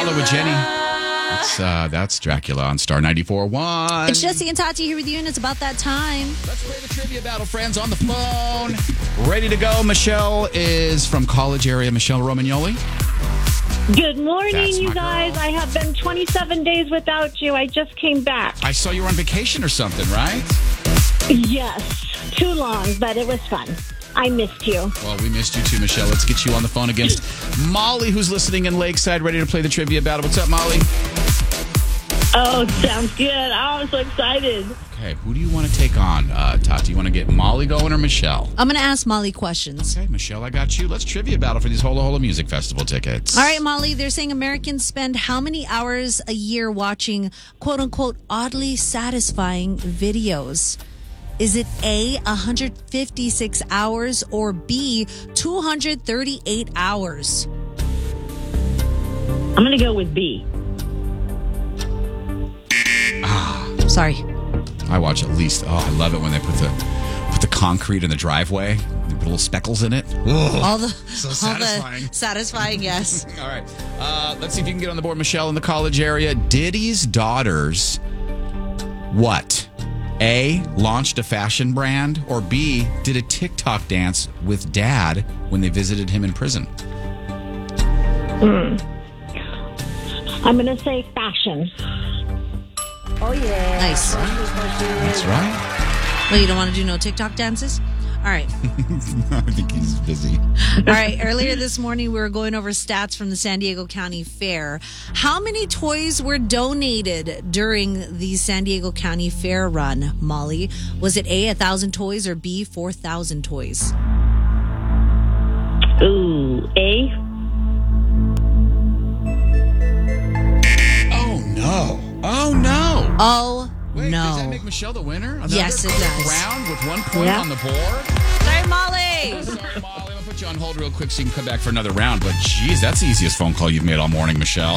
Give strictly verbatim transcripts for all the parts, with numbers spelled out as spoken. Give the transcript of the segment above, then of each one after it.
Dracula with Jenny. That's, uh, that's Dracula on Star ninety-four point one. It's Jesse and Tati here with you, and it's about that time. Let's play the trivia battle, friends, on the phone. Ready to go. Michelle is from college area. Michelle Romagnoli. Good morning, That's you my guys. girl. I have been twenty-seven days without you. I just came back. I saw you were on vacation or something, right? Yes, too long, but it was fun. I missed you. Well, we missed you too, Michelle. Let's get you on the phone against Molly, who's listening in Lakeside, ready to play the trivia battle. What's up, Molly? Oh, sounds good. Oh, I'm so excited. Okay, who do you want to take on, uh, Tati? You want to get Molly going or Michelle? I'm going to ask Molly questions. Okay, Michelle, I got you. Let's trivia battle for these Hola Hola Music Festival tickets. All right, Molly, they're saying Americans spend how many hours a year watching quote-unquote oddly satisfying videos? Is it A, one hundred fifty-six hours, or B, two hundred thirty-eight hours? I'm going to go with B. Sorry. I watch at least, oh, I love it when they put the put the concrete in the driveway. They put little speckles in it. Ugh, All the so all satisfying. the satisfying, yes. All right. Uh, let's see if you can get on the board, Michelle, in the college area. Diddy's daughters, what? A, launched a fashion brand, or B, did a TikTok dance with dad when they visited him in prison? Mm. I'm going to say fashion. Oh, yeah. Nice. That's right. Well, you don't want to do no TikTok dances? All right. I think he's busy. All right. Earlier this morning, we were going over stats from the San Diego County Fair. How many toys were donated during the San Diego County Fair run, Molly? Was it A, one thousand toys, or B, four thousand toys? Ooh, A. Oh, no. Oh, no. Oh, Wait, no. does that make Michelle the winner? Another Yes, it does. round with one point Yeah. on the board? Sorry, Molly. Sorry, Molly. I'm going to put you on hold real quick so you can come back for another round. But, geez, that's the easiest phone call you've made all morning, Michelle.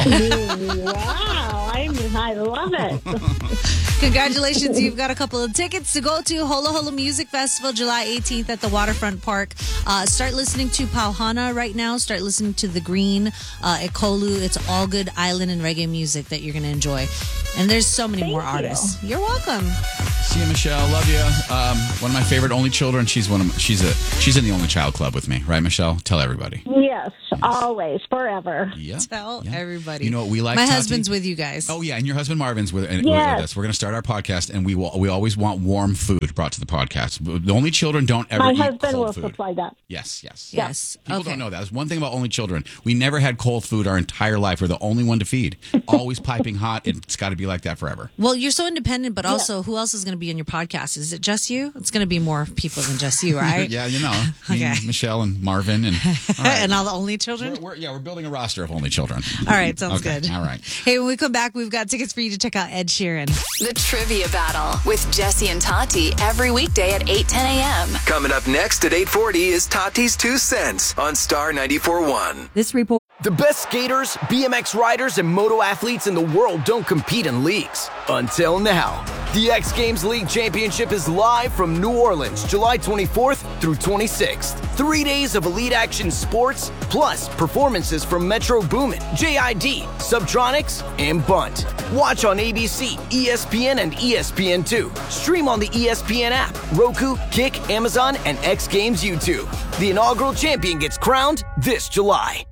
Wow, I'm, I love it. Congratulations. You've got a couple of tickets to go to Hola Hola Music Festival July eighteenth at the Waterfront Park. Uh, start listening to Pauhana right now. Start listening to The Green, uh, Ekolu. It's all good island and reggae music that you're going to enjoy. And there's so many Thank more you. artists. You're welcome. See you, Michelle. Love you. Um, one of my favorite only children. She's one of my, she's a she's in the only child club with me, right, Michelle? Tell everybody. Yes, always, forever. Yeah. Tell yeah. everybody. You know what we like? My Tati? husband's with you guys. Oh yeah, and your husband Marvin's with, and Yes. with us. We're going to start our podcast, and we will. We always want warm food brought to the podcast. The only children don't ever My eat husband cold will food. supply that. Yes, yes, Yes. People Okay. don't know that. That's one thing about only children. We never had cold food our entire life. We're the only one to feed. Always piping hot. It's got to be like that forever. Well, you're so independent, but also who else is going to be on your podcast? Is it just you? It's going to be more people than just you, right? Yeah, you know, me, Okay. Michelle and Marvin and all right. And all the only children? We're, we're, yeah, we're building a roster of only children. All right, sounds Okay, good. all right. Hey, when we come back, we've got tickets for you to check out Ed Sheeran. The Trivia Battle with Jesse and Tati every weekday at eight ten a.m. Coming up next at eight forty is Tati's Two Cents on Star ninety-four point one. This report. The best skaters, B M X riders, and moto athletes in the world don't compete in leagues. Until now. The X Games League Championship is live from New Orleans, July twenty-fourth through twenty-sixth. Three days of elite action sports, plus performances from Metro Boomin, J I D, Subtronics, and Bunt. Watch on A B C, E S P N, and E S P N two. Stream on the E S P N app, Roku, Kick, Amazon, and X Games YouTube. The inaugural champion gets crowned this July.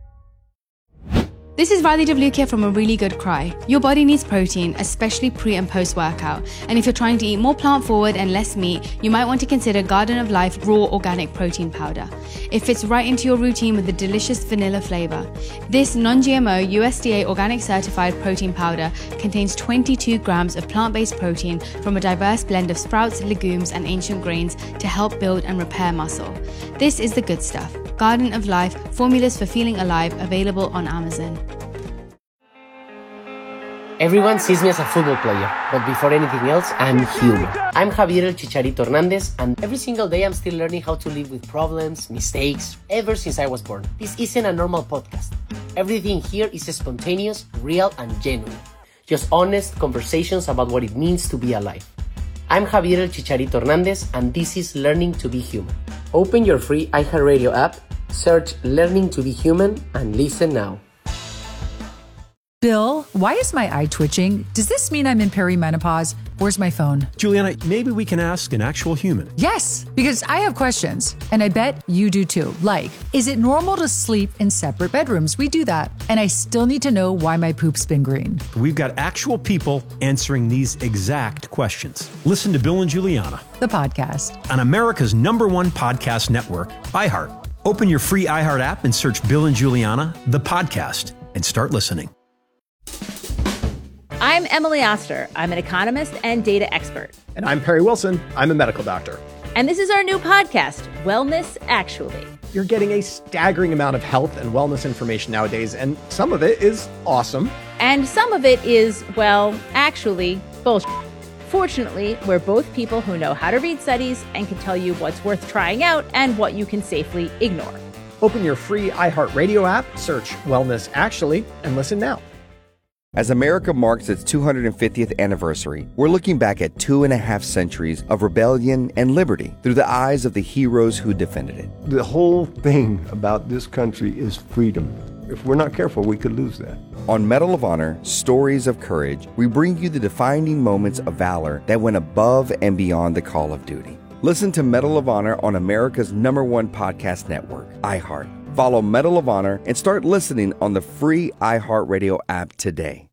This is Riley W. here from A Really Good Cry. Your body needs protein, especially pre and post workout. And if you're trying to eat more plant forward and less meat, you might want to consider Garden of Life Raw Organic Protein Powder. It fits right into your routine with a delicious vanilla flavor. This non-G M O U S D A organic certified protein powder contains twenty-two grams of plant-based protein from a diverse blend of sprouts, legumes, and ancient grains to help build and repair muscle. This is the good stuff. Garden of Life, formulas for feeling alive, available on Amazon. Everyone sees me as a football player, but before anything else, I'm human. I'm Javier El Chicharito Hernandez, and every single day I'm still learning how to live with problems, mistakes, ever since I was born. This isn't a normal podcast. Everything here is spontaneous, real, and genuine. Just honest conversations about what it means to be alive. I'm Javier El Chicharito Hernandez, and this is Learning to be Human. Open your free iHeartRadio app, search Learning to be Human, and listen now. Bill, why is my eye twitching? Does this mean I'm in perimenopause? Where's my phone? Juliana, maybe we can ask an actual human. Yes, because I have questions, and I bet you do too. Like, is it normal to sleep in separate bedrooms? We do that. And I still need to know why my poop's been green. We've got actual people answering these exact questions. Listen to Bill and Juliana, The podcast. on America's number one podcast network, iHeart. Open your free iHeart app and search Bill and Juliana, the podcast, and start listening. I'm Emily Oster. I'm an economist and data expert. And I'm Perry Wilson. I'm a medical doctor. And this is our new podcast, Wellness Actually. You're getting a staggering amount of health and wellness information nowadays, and some of it is awesome. And some of it is, well, actually, bullshit. Fortunately, we're both people who know how to read studies and can tell you what's worth trying out and what you can safely ignore. Open your free iHeartRadio app, search Wellness Actually, and listen now. As America marks its two hundred fiftieth anniversary, we're looking back at two and a half centuries of rebellion and liberty through the eyes of the heroes who defended it. The whole thing about this country is freedom. If we're not careful, we could lose that. On Medal of Honor, Stories of Courage, we bring you the defining moments of valor that went above and beyond the call of duty. Listen to Medal of Honor on America's number one podcast network, iHeart. Follow Medal of Honor and start listening on the free iHeartRadio app today.